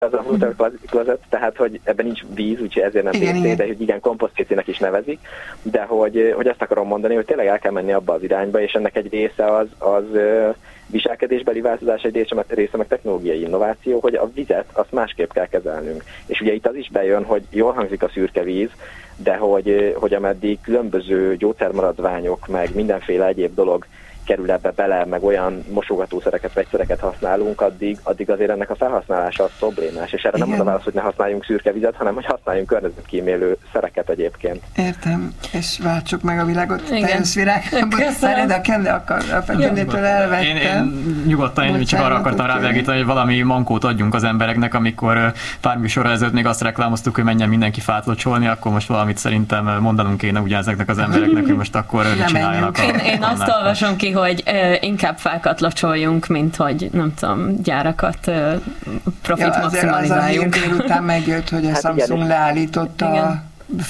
az a water closet, tehát hogy ebben nincs víz, úgyhogy ezért nem WC, de hogy igen, komposzt-WC-nek is nevezik, de hogy azt akarom mondani, hogy tényleg el kell menni abba az irányba, és ennek egy része az viselkedésbeli változás, egy része meg technológiai innováció, hogy a vizet azt másképp kell kezelnünk. És ugye itt az is bejön, hogy jól hangzik a szürke víz, de hogy ameddig különböző gyógyszermaradványok, meg mindenféle egyéb dolog kerül ebbe bele, meg olyan mosogatószereket, vegyszereket használunk, addig azért ennek a felhasználása az problémás. És erre nem az a válasz, hogy ne használjunk szürke vizet, hanem hogy használjunk környezetkímélő szereket egyébként. Értem, és váltsuk meg a világot. Te jössz Virág, de a Kende a Kendétől elvettem. Én nyugodtan csak arra akartam rávilágítani, hogy valami mankót adjunk az embereknek, amikor pár műsorra ezelőtt még azt reklámoztuk, hogy menjen mindenki fát locsolni, akkor most valamit szerintem mondanunk kéne ugyanezeknek az embereknek, hogy most akkor csináljanak. Én azt olvasom ki, hogy inkább fákat locsoljunk, mint hogy nem tudom, gyárakat profit maximalizáljunk. Az a délután megjött, hogy a Samsung leállította,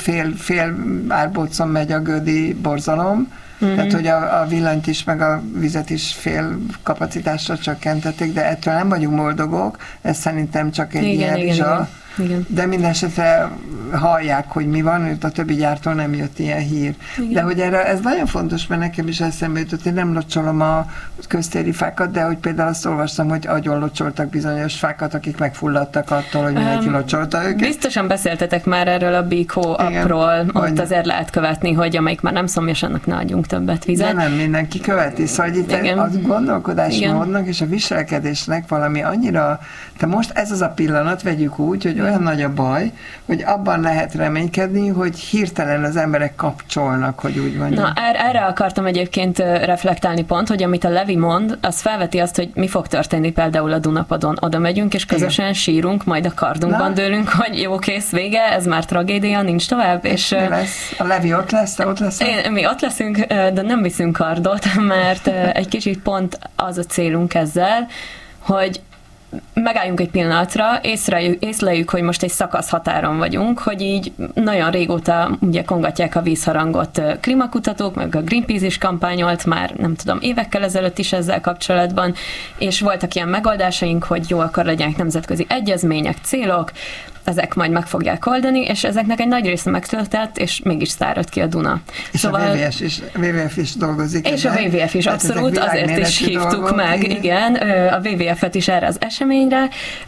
fél árbócon megy a gödi borzalom, tehát hogy a villanyt is, meg a vizet is fél kapacitásra csökkentették, de ettől nem vagyunk boldogok, ez szerintem csak egy ilyen igen. De minden esetre hallják, hogy mi van, a többi gyártól nem jött ilyen hír. Igen. De hogy erre, ez nagyon fontos, mert nekem is eszembe jutott, én nem locsolom a köztéri fákat, de hogy például azt olvastam, hogy agyon locsoltak bizonyos fákat, akik megfulladtak attól, hogy mindenki locsolta őket. Biztosan beszéltetek már erről a Biko appról, ott azért lehet követni, hogy amelyik már nem szomjas, annak ne adjunk többet vizet. De nem mindenki követi, szóval itt a gondolkodásmódnak és a viselkedésnek valami annyira, de most ez az a pillanat, vegyük úgy, hogy olyan nagy a baj, hogy abban lehet reménykedni, hogy hirtelen az emberek kapcsolnak, hogy úgy mondjam. Na, erre akartam egyébként reflektálni pont, hogy amit a Levi mond, az felveti azt, hogy mi fog történni például a Dunapadon. Oda megyünk, és közösen sírunk, majd a kardunkban dőlünk, hogy jó, kész, vége, ez már tragédia, nincs tovább. És mi lesz? A Levi ott lesz? Te ott leszel? Mi ott leszünk, de nem viszünk kardot, mert egy kicsit pont az a célunk ezzel, hogy megálljunk egy pillanatra, észleljük, hogy most egy szakaszhatáron vagyunk, hogy így nagyon régóta ugye kongatják a vízharangot klímakutatók, meg a Greenpeace is kampányolt már, nem tudom, évekkel ezelőtt is ezzel kapcsolatban, és voltak ilyen megoldásaink, hogy jó, akkor legyenek nemzetközi egyezmények, célok, ezek majd meg fogják oldani, és ezeknek egy nagy része megtöltett, és mégis szárad ki a Duna. És szóval, a WWF is dolgozik. És a WWF is, abszolút, azért is hívtuk dolgok, meg, igen, a WWF-et is erre az eseményre,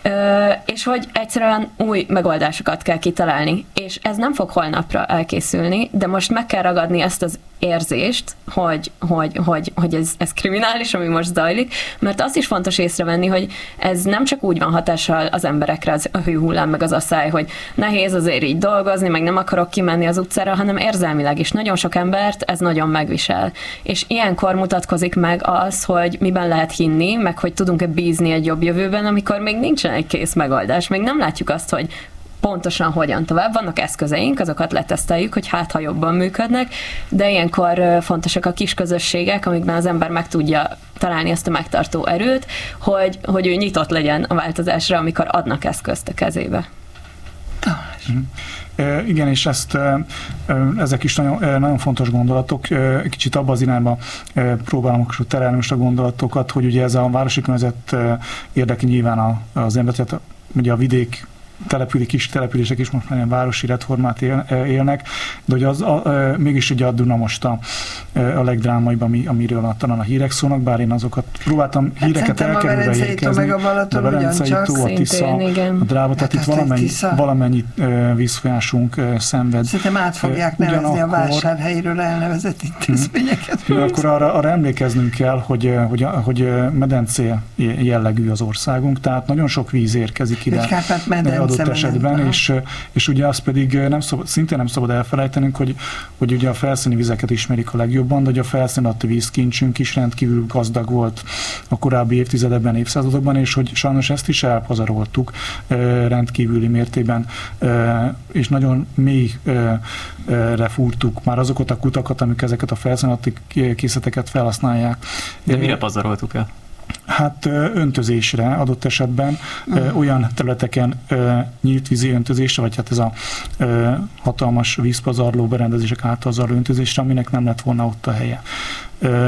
és hogy egyszerűen új megoldásokat kell kitalálni. És ez nem fog holnapra elkészülni, de most meg kell ragadni ezt az érzést, hogy ez kriminális, ami most zajlik, mert azt is fontos észrevenni, hogy ez nem csak úgy van hatással az emberekre, a hőhullám, meg az asszály, hogy nehéz azért így dolgozni, meg nem akarok kimenni az utcára, hanem érzelmileg is. Nagyon sok embert ez nagyon megvisel. És ilyenkor mutatkozik meg az, hogy miben lehet hinni, meg hogy tudunk-e bízni egy jobb jövőben, amikor még nincsen egy kész megoldás. Még nem látjuk azt, hogy pontosan hogyan tovább. Vannak eszközeink, azokat leteszteljük, hogy ha jobban működnek, de ilyenkor fontosak a kis közösségek, amikben az ember meg tudja találni ezt a megtartó erőt, hogy ő nyitott legyen a változásra, amikor adnak eszközt a kezébe. Igen, és ezek is nagyon fontos gondolatok. Kicsit abba az irányba próbálom terelni most a gondolatokat, hogy ugye ez a városi környezet érdekli nyilván az embert, ugye a vidék kis települések is most már ilyen városi reformát élnek, de hogy mégis ugye a Duna most a legdrámaibb, amiről talán a hírek szólnak, bár én azokat próbáltam híreket elkerülve érkezni, de a Velencei tó, a Tisza, a Dráva, tehát itt valamennyi vízfolyásunk szenved. Szerintem át fogják nevezni a vásárhelyről elnevezett intézményeket. Akkor arra emlékeznünk kell, hogy medencé jellegű az országunk, tehát nagyon sok víz érkezik ide adott esetben, és ugye azt pedig szintén nem szabad elfelejtenünk, hogy ugye a felszíni vizeket ismerik a legjobban, de hogy a felszín alatti vízkincsünk is rendkívül gazdag volt a korábbi évtizedekben, évszázadokban, és hogy sajnos ezt is elpazaroltuk rendkívüli mértékben, és nagyon mélyre fúrtuk már azokat a kutakat, amik ezeket a felszín alatti készleteket felhasználják. De mire pazaroltuk el? Hát öntözésre adott esetben, olyan területeken nyílt vízi öntözésre, vagy hát ez a hatalmas vízpazarló berendezések által zajló öntözésre, aminek nem lett volna ott a helye.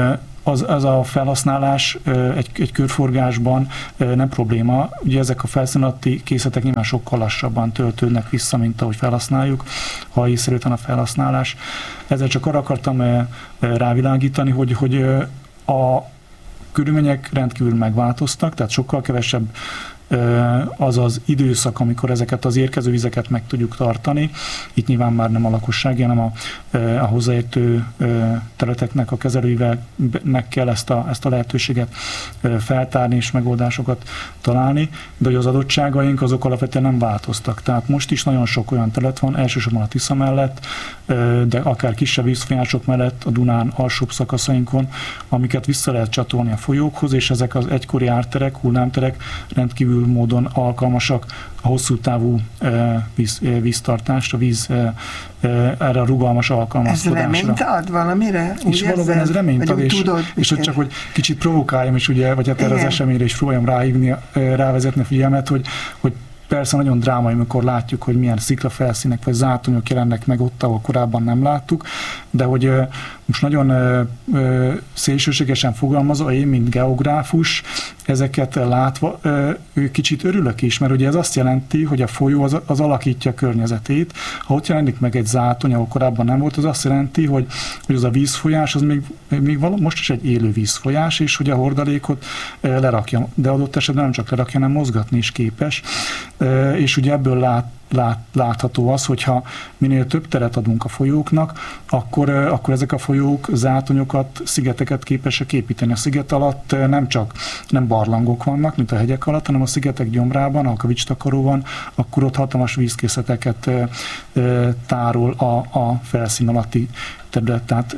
az a felhasználás egy körforgásban nem probléma. Ugye ezek a felszín alatti készletek nyilván sokkal lassabban töltődnek vissza, mint ahogy felhasználjuk, ha észrevétlen a felhasználás. Ezzel csak arra akartam rávilágítani, hogy a körülmények rendkívül megváltoztak, tehát sokkal kevesebb az az időszak, amikor ezeket az érkező vizeket meg tudjuk tartani. Itt nyilván már nem a lakosság, hanem a hozzáértő területeknek, a kezelőinek kell ezt a lehetőséget feltárni és megoldásokat találni, de hogy az adottságaink azok alapvetően nem változtak. Tehát most is nagyon sok olyan terület van, elsősorban a Tisza mellett, de akár kisebb vízfolyások mellett a Dunán alsóbb szakaszainkon, amiket vissza lehet csatolni a folyókhoz, és ezek az egykori árterek, hullámterek rendkívül módon alkalmasak a hosszú távú víztartást, a víz erre a rugalmas alkalmazkodásra. Ez reményt ad valamire? És valóban ez reményt ad, és hogy csak hogy kicsit provokáljam is, ugye, vagy hát erre az eseményre is próbáljam rávezetni a figyelmet, hogy persze nagyon drámai, amikor látjuk, hogy milyen sziklafelszínek vagy zátonyok jelennek meg ott, ahol korábban nem láttuk, de hogy most nagyon szélsőségesen fogalmazva, én, mint geográfus, ezeket látva kicsit örülök is, mert ugye ez azt jelenti, hogy a folyó az alakítja a környezetét. Ha ott jelenik meg egy zátony, ahol korábban nem volt, az azt jelenti, hogy az a vízfolyás, az még most is egy élő vízfolyás, és hogy a hordalékot lerakja. De adott esetben nem csak lerakja, hanem mozgatni is képes. És ugye ebből látható az, hogyha minél több teret adunk a folyóknak, akkor ezek a folyók zátonyokat, szigeteket képesek építeni. A sziget alatt nem barlangok vannak, mint a hegyek alatt, hanem a szigetek gyomrában, ahol a kavics-takaró van, akkor ott hatalmas vízkészleteket tárol a felszín alatti terület. Tehát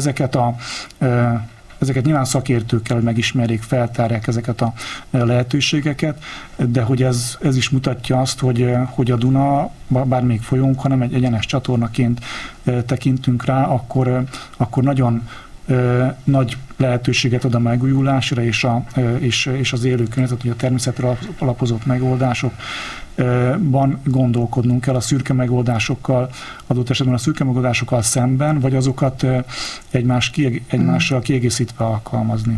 ezeket nyilván szakértők kell, hogy megismerjék, feltárják ezeket a lehetőségeket, de hogy ez is mutatja azt, hogy a Duna, bár még folyónk, hanem egy egyenes csatornaként tekintünk rá, akkor nagyon nagy lehetőséget ad a megújulásra és az élő környezet, hogy a természetre alapozott megoldásokban gondolkodnunk kell a szürke megoldásokkal, adott esetben a szürke megoldásokkal szemben, vagy azokat egymással kiegészítve alkalmazni.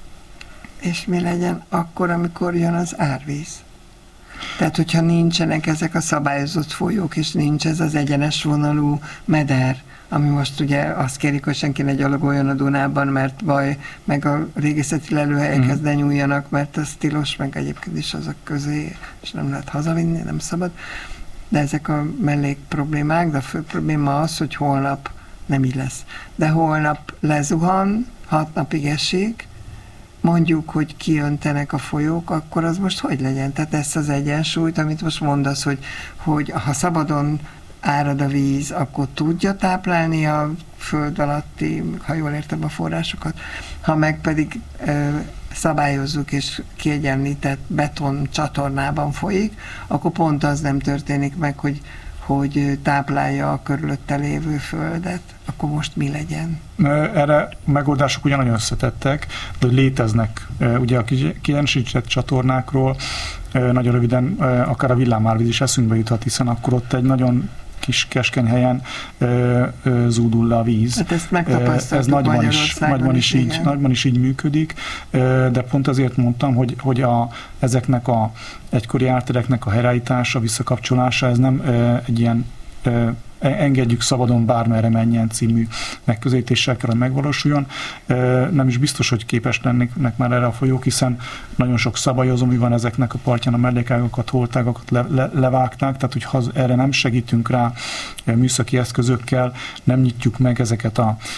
És mi legyen akkor, amikor jön az árvíz? Tehát, hogyha nincsenek ezek a szabályozott folyók, és nincs ez az egyenes vonalú meder, ami most ugye azt kérik, hogy senki ne gyalogoljon a Dunában, mert baj, meg a régészeti lelőhelyekhez ne nyúljanak, mert az tilos, meg egyébként is azok közé, és nem lehet hazavinni, nem szabad. De ezek a mellék problémák, de a fő probléma az, hogy holnap nem így lesz. De holnap lezuhan, 6 napig esik, mondjuk, hogy kijöntenek a folyók, akkor az most hogy legyen? Tehát ezt az egyensúlyt, amit most mondasz, hogy ha szabadon árad a víz, akkor tudja táplálni a föld alatti, ha jól értem, a forrásokat, ha meg pedig szabályozzuk és kiegyenlített beton csatornában folyik, akkor pont az nem történik meg, hogy táplálja a körülötte lévő földet, akkor most mi legyen? Erre megoldások ugyan nagyon összetettek, de léteznek ugye a kiegyenlített csatornákról, nagyon röviden akár a villámárvíz is eszünkbe juthat, hiszen akkor ott egy nagyon kis keskeny helyen zúdul le a víz. Hát ezt megtapasztaltuk nagyban is így működik, de pont azért mondtam, hogy ezeknek a egykori ártereknek a helyreállítása, visszakapcsolása, ez nem egy ilyen engedjük szabadon bármerre menjen című megközelítéssel kell, hogy megvalósuljon. Nem is biztos, hogy képes lennének már erre a folyók, hiszen nagyon sok szabályozó, mi van ezeknek a partján, a mellékágakat, holtágakat levágták, tehát hogyha erre nem segítünk rá műszaki eszközökkel, nem nyitjuk meg ezeket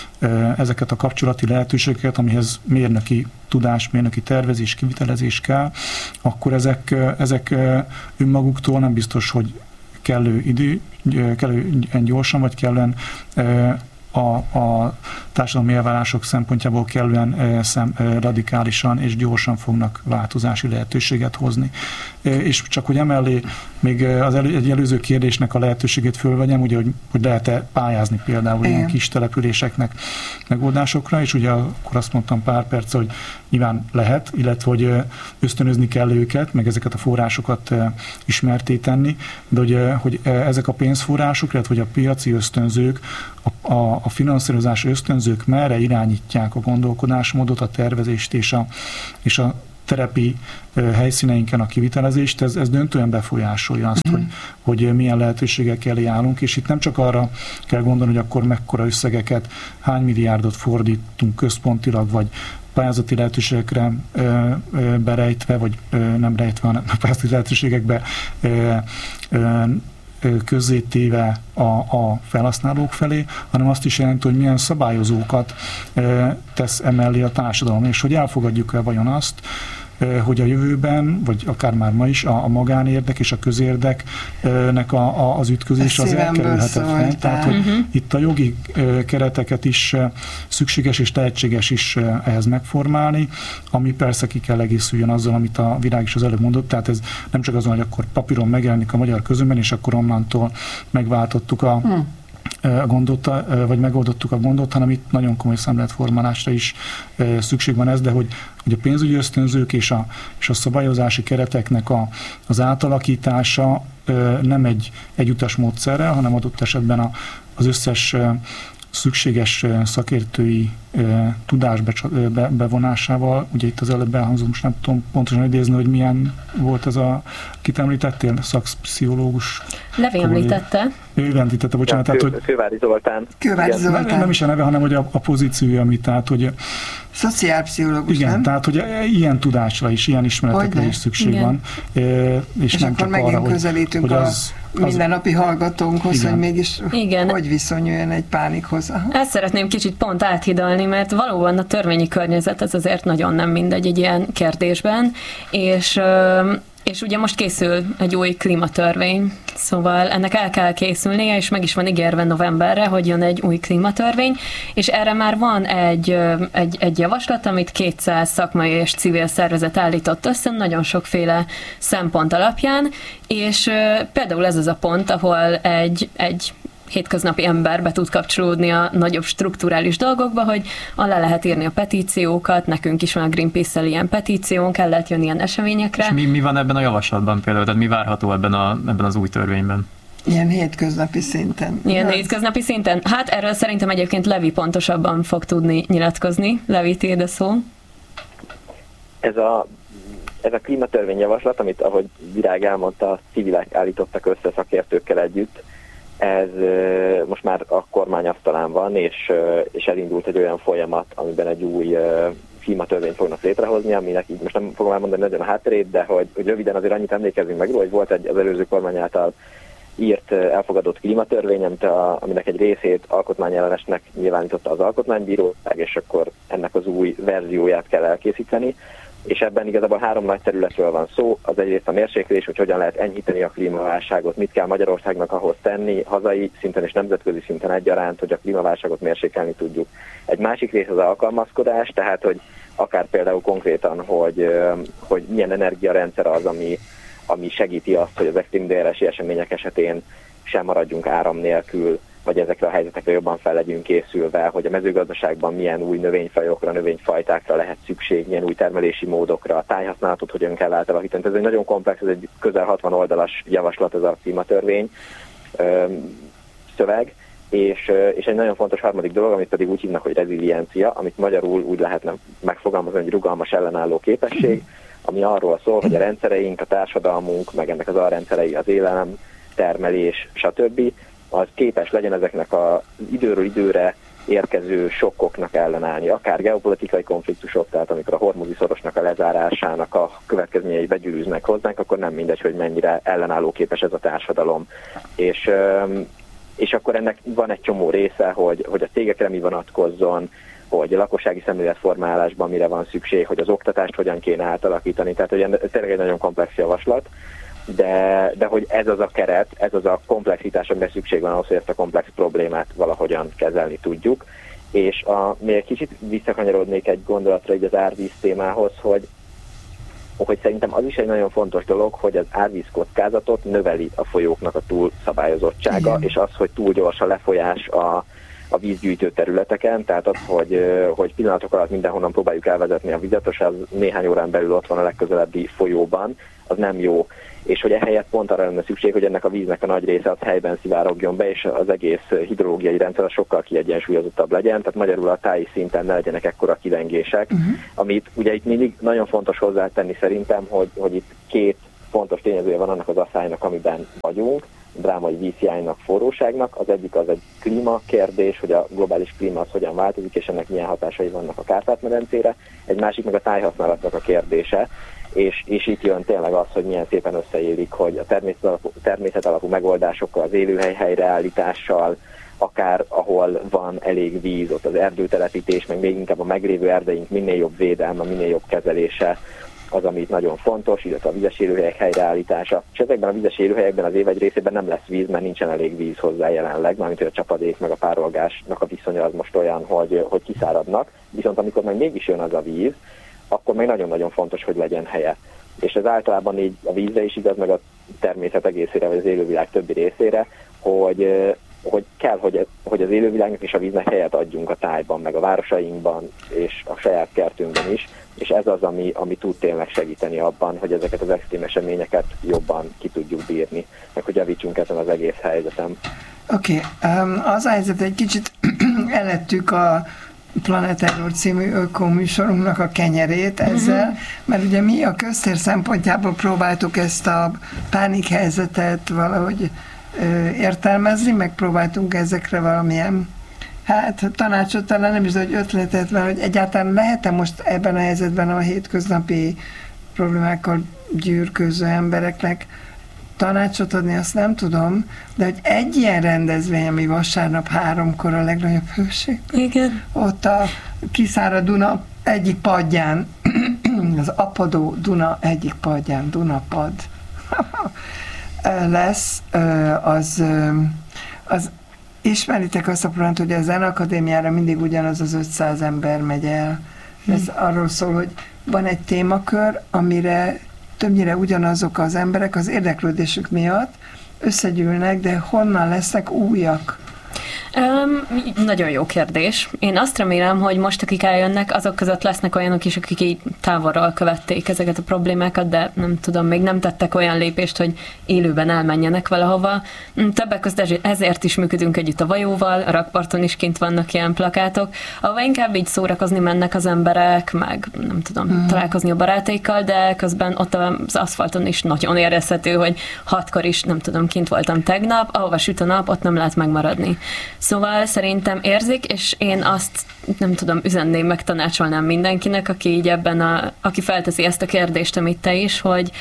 a kapcsolati lehetőségeket, amihez mérnöki tudás, mérnöki tervezés, kivitelezés kell, akkor ezek önmaguktól nem biztos, hogy kellően gyorsan, vagy kellően a társadalmi elvárások szempontjából kellően radikálisan és gyorsan fognak változási lehetőséget hozni. És csak hogy emellé még egy előző kérdésnek a lehetőségét fölvegyem, ugye, hogy lehet-e pályázni például ilyen kis településeknek megoldásokra, és ugye akkor azt mondtam pár perc, hogy nyilván lehet, illetve hogy ösztönözni kell őket, meg ezeket a forrásokat ismerté tenni, de hogy ezek a pénzforrások, illetve hogy a piaci ösztönzők a finanszírozás ösztönzők merre irányítják a gondolkodásmódot, a tervezést és a terepi helyszíneinken a kivitelezést, ez döntően befolyásolja azt, hogy milyen lehetőségek elé állunk, és itt nem csak arra kell gondolni, hogy akkor mekkora összegeket, hány milliárdot fordítunk központilag, vagy pályázati lehetőségekre berejtve, vagy nem rejtve, hanem pályázati lehetőségekbe közzétéve a felhasználók felé, hanem azt is jelenti, hogy milyen szabályozókat tesz emellé a társadalom, és hogy elfogadjuk-e vajon azt, hogy a jövőben, vagy akár már ma is a magánérdek és a közérdeknek az ütközés az elkerülhetetlen. Tehát, hogy itt a jogi kereteket is szükséges és lehetséges is ehhez megformálni, ami persze ki kell egészüljön azzal, amit a Virág is az előbb mondott, tehát ez nem csak azon, hogy akkor papíron megjelenik a magyar közönben, és akkor onnantól megváltottuk a gondot, vagy megoldottuk a gondot, hanem itt nagyon komoly szemléletformálásra is szükség van ez, de hogy a pénzügyi ösztönzők és a szabályozási kereteknek az átalakítása nem egy utas módszerrel, hanem adott esetben az összes szükséges szakértői tudás bevonásával. Ugye itt az előbb elhangzott, most nem tudom pontosan idézni, hogy milyen volt ez kit említettél? Szakpszichológus? Levi említette. Ő említette, bocsánat. Ja, Kővári Zoltán. Nem is a neve, hanem hogy a pozíciója, ami, tehát hogy szociálpszichológus, igen, nem? tehát, hogy ilyen tudásra is, ilyen ismeretekre is szükség van. És nem akkor csak megint arra, közelítünk hogy mindennapi hallgatónkhoz, igen. hogy mégis hogy viszonyuljon egy pánikhoz. Aha. Ezt szeretném kicsit pont áthidalni, mert valóban a törvényi környezet az azért nagyon nem mindegy egy ilyen kérdésben, és ugye most készül egy új klímatörvény, szóval ennek el kell készülnie, és meg is van ígérve novemberre, hogy jön egy új klímatörvény, és erre már van egy javaslat, amit 200 szakmai és civil szervezet állított össze, nagyon sokféle szempont alapján, és például ez az a pont, ahol egy hétköznapi ember be tud kapcsolódni a nagyobb strukturális dolgokba, hogy alá lehet írni a petíciókat, nekünk is van a Greenpeace-szel ilyen petíciónk, el lehet jönni ilyen eseményekre. És mi van ebben a javaslatban például? Tehát mi várható ebben az új törvényben? Ilyen hétköznapi szinten. Hétköznapi szinten? Hát erről szerintem egyébként Levi pontosabban fog tudni nyilatkozni. Levi, tiéd a szó. Ez a klímatörvényjavaslat, amit ahogy Virág elmondta, a civilek állítottak össze szakértőkkel együtt, ez most már a kormány asztalán van, és elindult egy olyan folyamat, amiben egy új klímatörvényt fognak létrehozni, aminek így most nem fogom elmondani nagyon a hátterét, de hogy röviden azért annyit emlékezzünk meg róla, hogy volt az előző kormány által írt, elfogadott klímatörvény, aminek egy részét alkotmányellenesnek nyilvánította az Alkotmánybíróság, és akkor ennek az új verzióját kell elkészíteni. És ebben igazából 3 nagy területről van szó. Az egyrészt a mérséklés, hogy hogyan lehet enyhíteni a klímaválságot, mit kell Magyarországnak ahhoz tenni, hazai szinten és nemzetközi szinten egyaránt, hogy a klímaválságot mérsékelni tudjuk. Egy másik rész az alkalmazkodás, tehát hogy akár például konkrétan, hogy milyen energiarendszer az, ami segíti azt, hogy az extrém időjárási események esetén sem maradjunk áram nélkül, vagy ezekre a helyzetekre jobban fel legyünk készülve, hogy a mezőgazdaságban milyen új növényfajokra, növényfajtákra lehet szükség, milyen új termelési módokra, a tájhasználatot hogyan kell átalakítani. Ez egy nagyon komplex, ez egy közel 60 oldalas javaslat, ez a klímatörvény szöveg, és egy nagyon fontos harmadik dolog, amit pedig úgy hívnak, hogy reziliencia, amit magyarul úgy lehetne megfogalmazni, hogy rugalmas ellenálló képesség, ami arról szól, hogy a rendszereink, a társadalmunk, meg ennek az alrendszerei, az élelem, termelés, stb., az képes legyen ezeknek az időről időre érkező sokkoknak ellenállni, akár geopolitikai konfliktusok, tehát amikor a hormuzi szorosnak a lezárásának a következményei begyűrűznek hozzánk, akkor nem mindegy, hogy mennyire ellenállóképes ez a társadalom. És akkor ennek van egy csomó része, hogy a cégekre mi vonatkozzon, hogy a lakossági szemléletformálásban mire van szükség, hogy az oktatást hogyan kéne átalakítani, tehát hogy tényleg egy nagyon komplex javaslat. De hogy ez az a keret, ez az a komplexitás, amire szükség van ahhoz, hogy ezt a komplex problémát valahogyan kezelni tudjuk. És még egy kicsit visszakanyarodnék egy gondolatra így az árvíz témához, hogy szerintem az is egy nagyon fontos dolog, hogy az árvíz kockázatot növeli a folyóknak a túlszabályozottsága, és az, hogy túl gyors a lefolyás a a vízgyűjtő területeken, tehát az, hogy pillanatok alatt mindenhonnan próbáljuk elvezetni a vizet, és az néhány órán belül ott van a legközelebbi folyóban, az nem jó. És hogy ehelyett pont arra lenne szükség, hogy ennek a víznek a nagy része az helyben szivárogjon be, és az egész hidrológiai rendszer sokkal kiegyensúlyozottabb legyen, tehát magyarul a táji szinten ne legyenek ekkora kilengések, amit ugye itt mindig nagyon fontos hozzátenni szerintem, hogy itt két fontos tényezője van annak az asszálynak, amiben vagyunk, drámai vízhiánynak, forróságnak. Az egyik az egy klímakérdés, hogy a globális klíma az hogyan változik, és ennek milyen hatásai vannak a Kárpát-medencére. Egy másik meg a tájhasználatnak a kérdése, és itt jön tényleg az, hogy milyen szépen összeélik, hogy a természet alapú megoldásokkal, az élőhely helyreállítással, akár ahol van elég víz, ott az erdőtelepítés, meg még inkább a meglévő erdeink minél jobb védelme, minél jobb kezelése, az, ami itt nagyon fontos, illetve a vizes élőhelyek helyreállítása. És ezekben a vizes élőhelyekben az év egy részében nem lesz víz, mert nincsen elég víz hozzá jelenleg, mármint hogy a csapadék meg a párolgásnak a viszonya az most olyan, hogy kiszáradnak. Viszont amikor meg mégis jön az a víz, akkor meg nagyon-nagyon fontos, hogy legyen helye. És ez általában így a vízre is igaz, meg a természet egészére, vagy az élővilág többi részére, hogy kell, hogy az élővilágnak és a víznek helyet adjunk a tájban, meg a városainkban, és a saját kertünkben is, és ez az, ami tud tényleg segíteni abban, hogy ezeket az extrém eseményeket jobban ki tudjuk bírni, meg hogy javítsunk ezen az egész helyzetem. Oké, az a helyzet, egy kicsit elettük a Planet Error című ökoműsorunknak a kenyerét ezzel, mert ugye mi a köztér szempontjából próbáltuk ezt a pánikhelyzetet valahogy értelmezni, meg próbáltunk ezekre valamilyen tanácsot talán, nem is, hogy ötletet, mert hogy egyáltalán lehet-e most ebben a helyzetben a hétköznapi problémákkal gyűrköző embereknek tanácsot adni, azt nem tudom, de hogy egy ilyen rendezvény, ami vasárnap 3-kor a legnagyobb hőség. Igen. Ott a kiszárad Duna egyik padján, az apadó Duna egyik padján, Dunapad lesz, az ismeritek azt a problémát, hogy a Zeneakadémiára mindig ugyanaz az 500 ember megy el. Ez arról szól, hogy van egy témakör, amire többnyire ugyanazok az emberek az érdeklődésük miatt összegyűlnek, de honnan lesznek újak? Nagyon jó kérdés. Én azt remélem, hogy most, akik eljönnek, azok között lesznek olyanok is, akik így távolról követték ezeket a problémákat, de nem tudom, még nem tettek olyan lépést, hogy élőben elmenjenek valahova. Többek között ezért is működünk együtt a Vajóval, a rakparton is kint vannak ilyen plakátok, ahova inkább így szórakozni mennek az emberek, meg nem tudom, találkozni a barátaikkal, de közben ott az aszfalton is nagyon érezhető, hogy 6-kor is, nem tudom, kint voltam tegnap, ahova süt a nap, ott nem lehet megmaradni. Szóval szerintem érzik, és én azt nem tudom, üzenném, meg tanácsolnám mindenkinek, aki így aki felteszi ezt a kérdést, amit te is,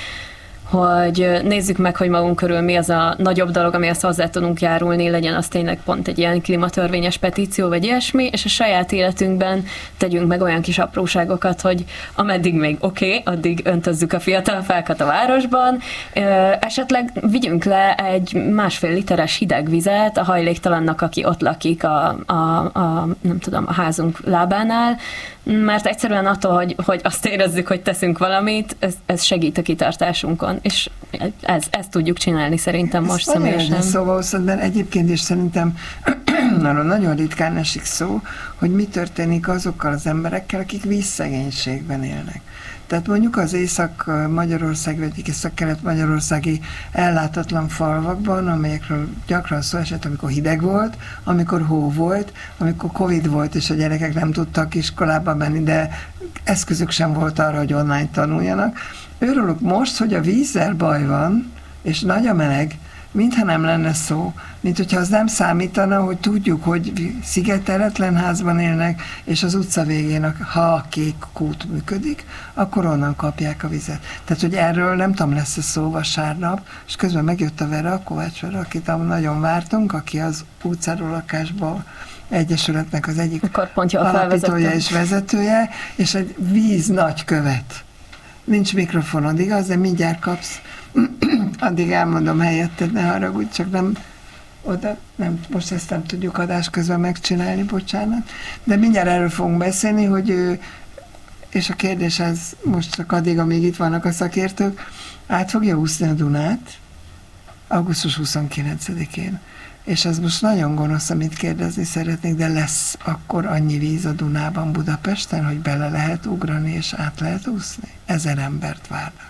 hogy nézzük meg, hogy magunk körül mi az a nagyobb dolog, amihez hozzá tudunk járulni, legyen az tényleg pont egy ilyen klímatörvényes petíció, vagy ilyesmi, és a saját életünkben tegyünk meg olyan kis apróságokat, hogy ameddig még oké, addig öntözzük a fiatal fákat a városban, esetleg vigyünk le egy 1,5 literes hideg vizet a hajléktalannak, aki ott lakik nem tudom, a házunk lábánál, mert egyszerűen attól, hogy azt érezzük, hogy teszünk valamit, ez segít a kitartásunkon, és ezt tudjuk csinálni szerintem most személyesen. Szóval de egyébként is szerintem nagyon ritkán esik szó, hogy mi történik azokkal az emberekkel, akik vízszegénységben élnek. Tehát mondjuk az Észak-Magyarország, vagy Észak-Kelet-Magyarországi ellátatlan falvakban, amelyekről gyakran szó esett, amikor hideg volt, amikor hó volt, amikor Covid volt, és a gyerekek nem tudtak iskolába menni, de eszközük sem volt arra, hogy online tanuljanak. Őrülök most, hogy a vízzel baj van, és nagy a meleg, mintha nem lenne szó, mint hogyha az nem számítana, hogy tudjuk, hogy szigeteletlen házban élnek, és az utca végén, ha a kék kút működik, akkor onnan kapják a vizet. Tehát, hogy erről nem tudom, lesz-e szó vasárnap, és közben megjött a Vera, Kovács Vera, akit nagyon vártunk, aki az utcáról lakásba egyesületnek az egyik alapítója és vezetője, és egy víz nagykövet. Nincs mikrofonod, igaz? De mindjárt kapsz. Addig elmondom helyetted, ne haragudj, csak most ezt nem tudjuk adás közben megcsinálni, bocsánat. De mindjárt erről fogunk beszélni, hogy és a kérdés ez most csak addig, amíg itt vannak a szakértők, át fogja úszni a Dunát augusztus 29-én. És ez most nagyon gonosz, amit kérdezni szeretnék, de lesz akkor annyi víz a Dunában, Budapesten, hogy bele lehet ugrani és át lehet úszni? 1000 embert várnak.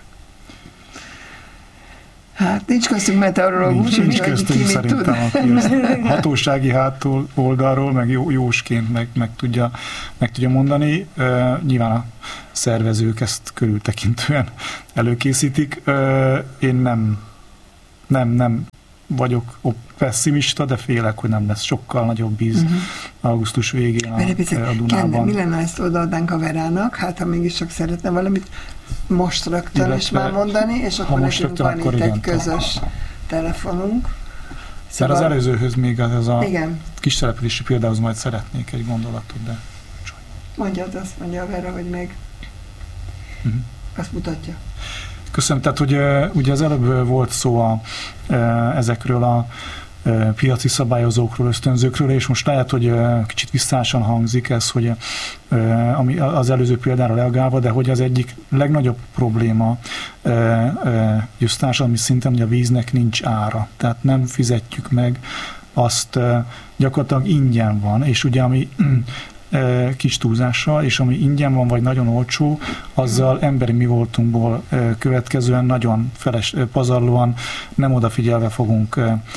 Hát nincs köztünk meteorológus, nincs köztünk szerintem, aki hatósági oldalról, meg jósként meg tudja mondani. Nyilván a szervezők ezt körültekintően előkészítik. Én nem vagyok pessimista, de félek, hogy nem lesz sokkal nagyobb víz augusztus végén a Dunában. Mi lenne, ezt odaadnánk a Verának, hát ha mégis csak szeretne valamit most rögtön illetve, is már mondani, és akkor nekünk van itt egy közös telefonunk. Szóval... az előzőhöz még ez a kis települési példához majd szeretnék egy gondolatot, de... Mondjad, azt mondja a Vera, hogy még azt mutatja. Köszönöm, tehát ugye az előbb volt szó ezekről a piaci szabályozókról, ösztönzőkről, és most lehet, hogy kicsit visszásan hangzik ez, hogy ami az előző példára reagálva, de hogy az egyik legnagyobb probléma társadalmi szinten, hogy a víznek nincs ára. Tehát nem fizetjük meg, azt gyakorlatilag ingyen van, és ugye ami kis túlzással, és ami ingyen van, vagy nagyon olcsó, azzal emberi mi voltunkból következően nagyon pazarlóan, nem odafigyelve fogunk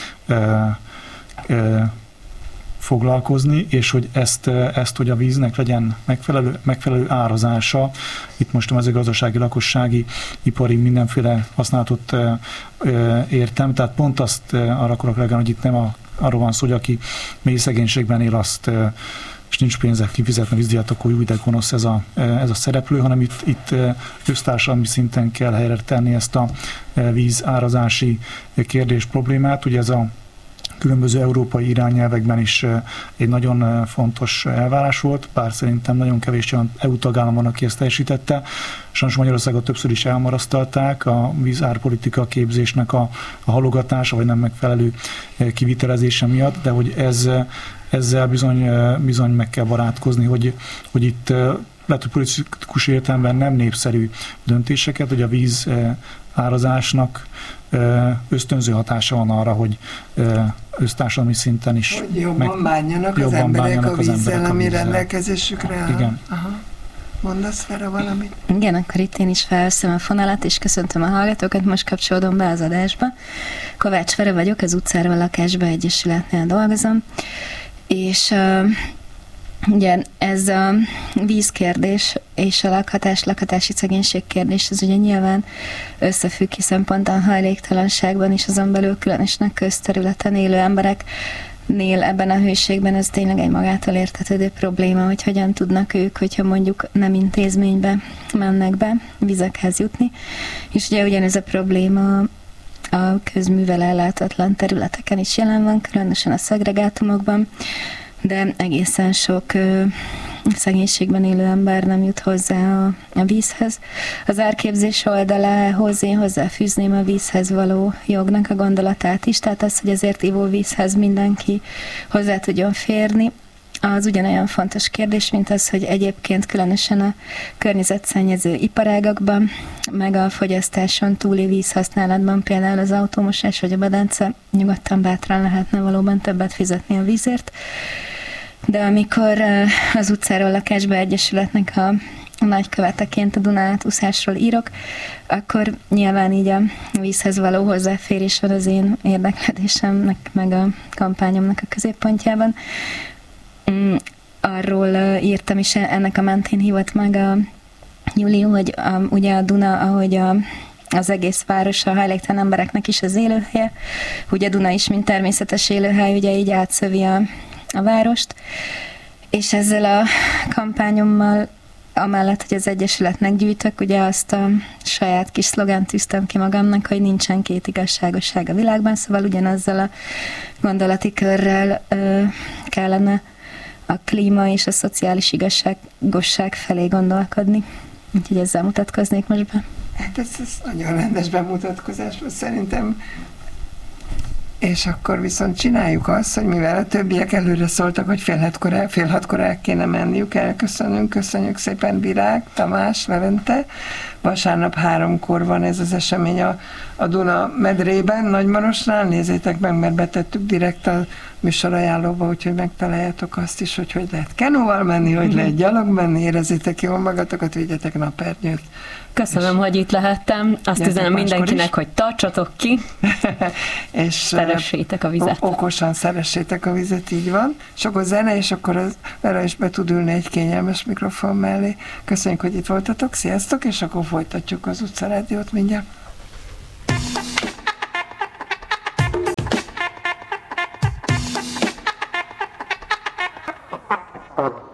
foglalkozni, és hogy ezt, hogy a víznek legyen megfelelő árazása, itt most a mezőgazdasági, lakossági, ipari mindenféle használatot értem, tehát pont azt arra akarok reagálni, hogy itt nem arról van szó, hogy aki mély szegénységben él, azt és nincs pénze kifizetni vízdíjat, akkor jó, de gonosz ez a szereplő, hanem itt köztársadalmi szinten kell helyre tenni ezt a vízárazási kérdés problémát. Ugye ez a különböző európai irányelvekben is egy nagyon fontos elvárás volt, bár szerintem nagyon kevés olyan EU tagállam van, aki ezt teljesítette. Sajnos Magyarországot többször is elmarasztalták a vízárpolitika képzésnek a halogatása, vagy nem megfelelő kivitelezése miatt, de hogy ezzel bizony meg kell barátkozni, hogy itt lehet, hogy politikus értelemben nem népszerű döntéseket, hogy a víz árazásnak ösztönző hatása van arra, hogy össztársadalmi szinten is hogy jobban bánjanak az emberek a vízzel, ami rendelkezésükre áll. Igen. Aha. Mondasz Vera valamit? Igen, akkor itt én is felveszem a fonalat, és köszöntöm a hallgatókat, most kapcsolódom be az adásba. Kovács Vera vagyok, az Utcáról Lakásba Egyesületnél dolgozom, és ugye ez a vízkérdés és a lakatási szegénység kérdés, ez ugye nyilván összefügg, hiszen pont a hajléktalanságban és azon belül különösen közterületen élő embereknél ebben a hőségben ez tényleg egy magától értetődő probléma, hogy hogyan tudnak ők, hogyha mondjuk nem intézménybe mennek be vizekhez jutni. És ugye ugyanez a probléma a közművel ellátatlan területeken is jelen van, különösen a szegregátumokban, de egészen sok szegénységben élő ember nem jut hozzá a vízhez. Az árképzés oldalához én hozzáfűzném a vízhez való jognak a gondolatát is, tehát az, hogy azért ivóvízhez mindenki hozzá tudjon férni, az ugyanolyan fontos kérdés, mint az, hogy egyébként különösen a környezetszennyező iparágakban, meg a fogyasztáson túli vízhasználatban, például az autómosás vagy a bedence, nyugodtan bátran lehetne valóban többet fizetni a vízért. De amikor az Utcáról Lakásba Egyesületnek a nagyköveteként a Duna átúszásról írok, akkor nyilván így a vízhez való hozzáférés van az én érdeklődésemnek, meg a kampányomnak a középpontjában. Arról írtam is, ennek a mentén hívott meg a Júli, hogy ugye a Duna, ahogy az egész város a hajléktalan embereknek is az élőhelye, ugye a Duna is, mint természetes élőhely, ugye így átszövi a várost, és ezzel a kampányommal, amellett, hogy az Egyesületnek gyűjtök, ugye azt a saját kis szlogánt tűztem ki magamnak, hogy nincsen két igazságosság a világban, szóval ugyanazzal a gondolati körrel kellene a klíma és a szociális igazságosság felé gondolkodni. Úgyhogy ezzel mutatkoznék most be. Hát ez nagyon rendes bemutatkozás. Szerintem és akkor viszont csináljuk azt, hogy mivel a többiek előre szóltak, hogy fél hatkor el kéne menniük, köszönjük szépen Virág, Tamás, Levente. Vasárnap 3-kor van ez az esemény a Duna medrében, Nagymarosnál, nézzétek meg, mert betettük direkt a műsor ajánlóba, úgyhogy megtaláljátok azt is, hogy lehet kenóval menni, hogy lehet gyalog menni, érezzétek jól magatokat, vigyetek napernyőt. Köszönöm, hogy itt lehettem. Azt üzenem mindenkinek, hogy tartsatok ki, és szeressétek a vizet. Okosan szeressétek a vizet, így van. Sok a zene, és akkor az Vera is be tud ülni egy kényelmes mikrofon mellé. Köszönjük, hogy itt voltatok, sziasztok, és akkor folytatjuk az Utcarádiót mindjárt. Up.